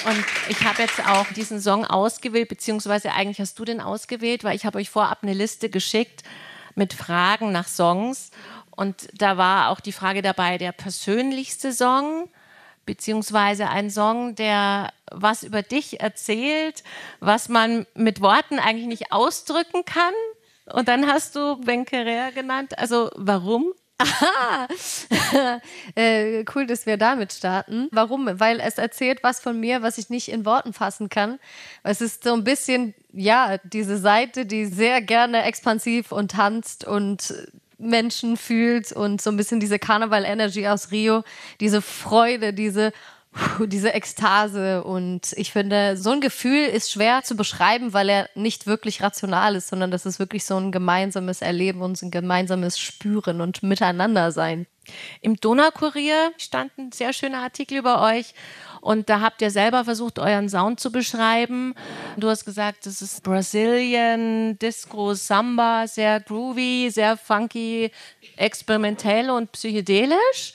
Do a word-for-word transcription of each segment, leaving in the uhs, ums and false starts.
Und ich habe jetzt auch diesen Song ausgewählt, beziehungsweise eigentlich hast du den ausgewählt, weil ich habe euch vorab eine Liste geschickt mit Fragen nach Songs. Und da war auch die Frage dabei, der persönlichste Song, beziehungsweise ein Song, der was über dich erzählt, was man mit Worten eigentlich nicht ausdrücken kann. Und dann hast du Ben Carrère genannt. Also warum? Aha, äh, cool, dass wir damit starten. Warum? Weil es erzählt was von mir, was ich nicht in Worten fassen kann. Es ist so ein bisschen, ja, diese Seite, die sehr gerne expansiv und tanzt und Menschen fühlt und so ein bisschen diese Karneval-Energy aus Rio, diese Freude, diese diese Ekstase. Und ich finde, so ein Gefühl ist schwer zu beschreiben, weil er nicht wirklich rational ist, sondern das ist wirklich so ein gemeinsames Erleben und ein gemeinsames Spüren und Miteinandersein. Im Donaukurier stand ein sehr schöner Artikel über euch und da habt ihr selber versucht, euren Sound zu beschreiben. Du hast gesagt, das ist Brazilian, Disco, Samba, sehr groovy, sehr funky, experimentell und psychedelisch.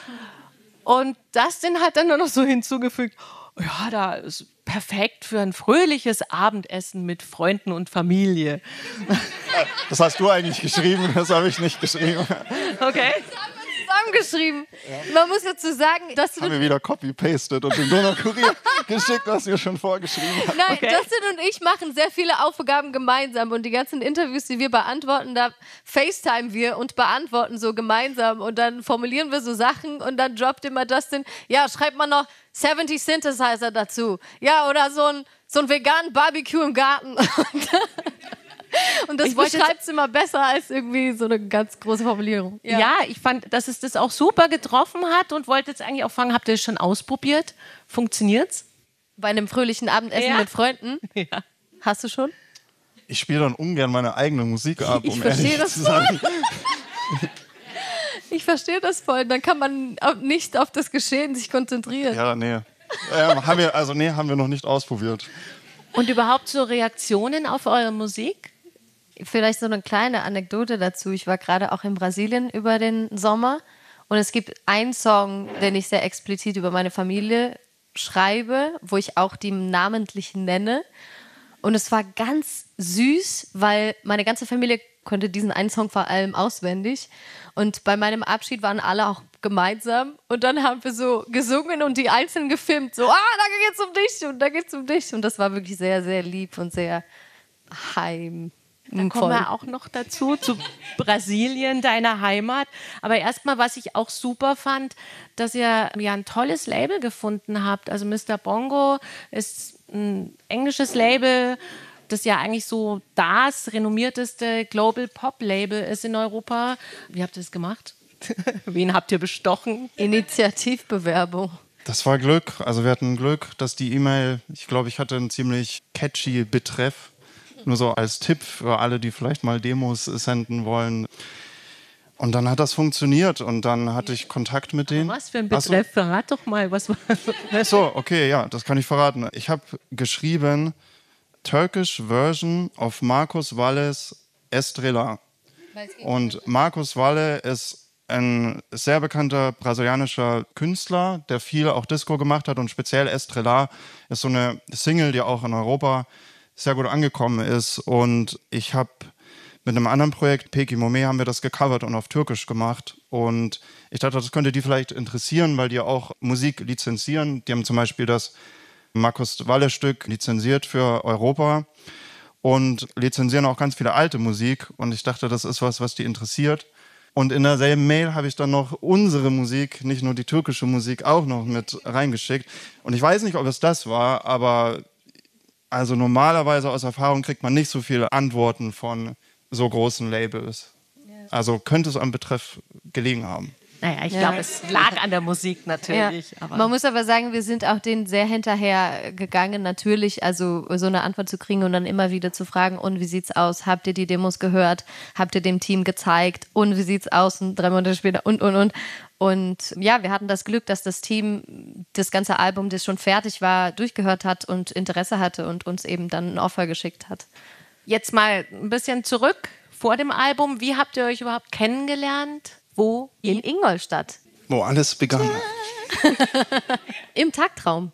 Und Dustin hat dann nur noch so hinzugefügt, ja, da ist perfekt für ein fröhliches Abendessen mit Freunden und Familie. Das hast du eigentlich geschrieben, das habe ich nicht geschrieben. Okay. Zusammengeschrieben. Ja. Man muss dazu sagen, dass haben wir wieder copy-pasted und den Donaukurier geschickt, was wir schon vorgeschrieben haben. Nein, okay. Dustin und ich machen sehr viele Aufgaben gemeinsam und die ganzen Interviews, die wir beantworten, da FaceTime wir und beantworten so gemeinsam und dann formulieren wir so Sachen und dann droppt immer Dustin, ja, schreibt man noch siebzig Synthesizer dazu. Ja, oder so ein, so ein veganen Barbecue im Garten. Und das beschreibt es immer besser als irgendwie so eine ganz große Formulierung. Ja. ja, ich fand, dass es das auch super getroffen hat und wollte jetzt eigentlich auch fragen, habt ihr das schon ausprobiert? Funktioniert's? Bei einem fröhlichen Abendessen ja. mit Freunden? Ja. Hast du schon? Ich spiele dann ungern meine eigene Musik ab, ich um verstehe ehrlich das zu sein. Ich verstehe das voll. Dann kann man nicht auf das Geschehen sich konzentrieren. Ja, nee. Ähm, haben wir, also nee, haben wir noch nicht ausprobiert. Und überhaupt so Reaktionen auf eure Musik? Vielleicht so eine kleine Anekdote dazu. Ich war gerade auch in Brasilien über den Sommer und es gibt einen Song, den ich sehr explizit über meine Familie schreibe, wo ich auch die namentlich nenne. Und es war ganz süß, weil meine ganze Familie konnte diesen einen Song vor allem auswendig. Und bei meinem Abschied waren alle auch gemeinsam. Und dann haben wir so gesungen und die Einzelnen gefilmt. So, ah, da geht's um dich und da geht's um dich. Und das war wirklich sehr, sehr lieb und sehr heim. Dann kommen wir auch noch dazu, zu Brasilien, deiner Heimat. Aber erstmal, was ich auch super fand, dass ihr ja ein tolles Label gefunden habt. Also Mister Bongo ist ein englisches Label, das ja eigentlich so das renommierteste Global Pop Label ist in Europa. Wie habt ihr das gemacht? Wen habt ihr bestochen? Initiativbewerbung. Das war Glück. Also wir hatten Glück, dass die E-Mail, ich glaube, ich hatte einen ziemlich catchy Betreff. Nur so als Tipp für alle, die vielleicht mal Demos senden wollen. Und dann hat das funktioniert und dann hatte ich Kontakt mit denen. Aber was für ein Betreff? So. Verrat doch mal, was war das? So, okay, ja, das kann ich verraten. Ich habe geschrieben Turkish Version of Marcos Valles Estrela. Und Marcos Valle ist ein sehr bekannter brasilianischer Künstler, der viel auch Disco gemacht hat und speziell Estrela ist so eine Single, die auch in Europa sehr gut angekommen ist und ich habe mit einem anderen Projekt, Peki Mome, haben wir das gecovert und auf Türkisch gemacht und ich dachte, das könnte die vielleicht interessieren, weil die auch Musik lizenzieren. Die haben zum Beispiel das Marcos Valle-Stück lizenziert für Europa und lizenzieren auch ganz viele alte Musik und ich dachte, das ist was, was die interessiert. Und in derselben Mail habe ich dann noch unsere Musik, nicht nur die türkische Musik, auch noch mit reingeschickt und ich weiß nicht, ob es das war, aber also normalerweise aus Erfahrung kriegt man nicht so viele Antworten von so großen Labels. Also könnte es am Betreff gelegen haben. Naja, ich ja. glaube, es lag an der Musik natürlich. Ja. Aber Man muss aber sagen, wir sind auch denen sehr hinterher gegangen, natürlich, also so eine Antwort zu kriegen und dann immer wieder zu fragen, und wie sieht's aus? Habt ihr die Demos gehört? Habt ihr dem Team gezeigt? Und wie sieht's aus? Und drei Monate später und, und, und. Und ja, wir hatten das Glück, dass das Team das ganze Album, das schon fertig war, durchgehört hat und Interesse hatte und uns eben dann ein Offer geschickt hat. Jetzt mal ein bisschen zurück vor dem Album. Wie habt ihr euch überhaupt kennengelernt? Wo? In Ingolstadt. Wo alles begann. Im Tagtraum.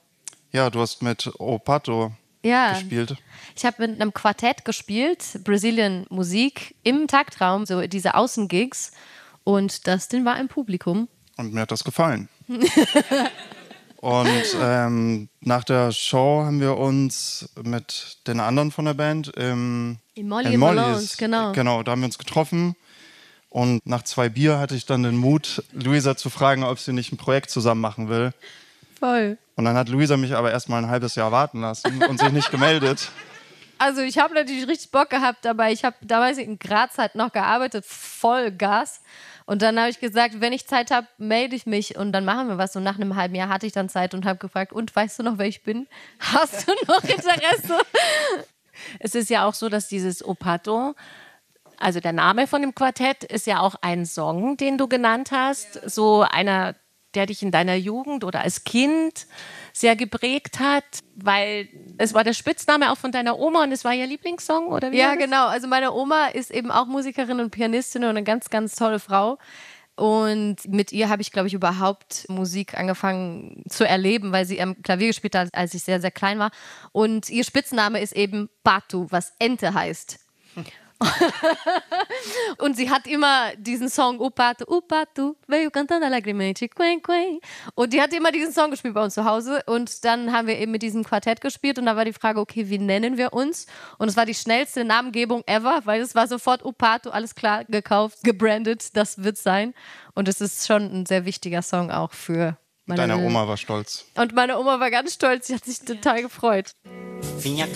Ja, du hast mit O Pato ja. gespielt. Ich habe mit einem Quartett gespielt, Brazilian Musik, im Taktraum, so diese Außengigs. Und Dustin war im Publikum. Und mir hat das gefallen. Und ähm, nach der Show haben wir uns mit den anderen von der Band im, in Molly in Molly's, genau. Genau, da haben wir uns getroffen. Und nach zwei Bier hatte ich dann den Mut, Luisa zu fragen, ob sie nicht ein Projekt zusammen machen will. Voll. Und dann hat Luisa mich aber erst mal ein halbes Jahr warten lassen und sich nicht gemeldet. Also ich habe natürlich richtig Bock gehabt, aber ich habe damals in Graz halt noch gearbeitet, voll Gas. Und dann habe ich gesagt, wenn ich Zeit habe, melde ich mich und dann machen wir was. Und nach einem halben Jahr hatte ich dann Zeit und habe gefragt, und weißt du noch, wer ich bin? Hast du noch Interesse? Es ist ja auch so, dass dieses O Pato, also der Name von dem Quartett, ist ja auch ein Song, den du genannt hast. So einer, der dich in deiner Jugend oder als Kind sehr geprägt hat, weil es war der Spitzname auch von deiner Oma und es war ihr Lieblingssong, oder wie? Ja, genau. Also meine Oma ist eben auch Musikerin und Pianistin und eine ganz, ganz tolle Frau. Und mit ihr habe ich, glaube ich, überhaupt Musik angefangen zu erleben, weil sie am Klavier gespielt hat, als ich sehr, sehr klein war. Und ihr Spitzname ist eben Pato, was Ente heißt. Und sie hat immer diesen Song O Pato, O Pato, veio cantando alegremente, quen, quen. Und die hat immer diesen Song gespielt bei uns zu Hause. Und dann haben wir eben mit diesem Quartett gespielt und da war die Frage, okay, wie nennen wir uns? Und es war die schnellste Namengebung ever, weil es war sofort O Pato, alles klar, gekauft, gebrandet, das wird sein. Und es ist schon ein sehr wichtiger Song auch für meine... Deine Oma war stolz. Und meine Oma war ganz stolz, sie hat sich total gefreut. Vinha